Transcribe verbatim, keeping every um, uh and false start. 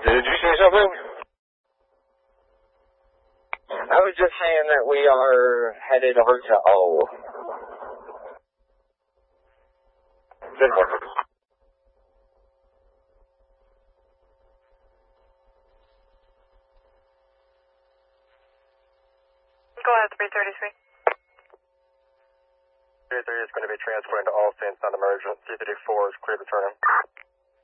Did you say something? I was just saying that we are headed over to O. Good work. Go ahead, three thirty-three. three thirty is going to be transferring to All Saints on emergent. C thirty-four is clear to turn in.